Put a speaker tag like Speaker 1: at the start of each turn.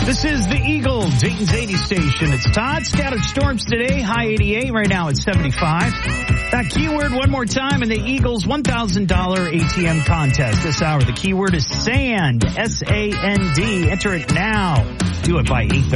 Speaker 1: This is the Eagle, Dayton's 80 station. It's Todd. Scattered storms today, high 88, right now it's 75. That keyword one more time in the Eagles $1,000 ATM contest this hour. The keyword is SAND, S-A-N-D. Enter it now. Do it by 8:30.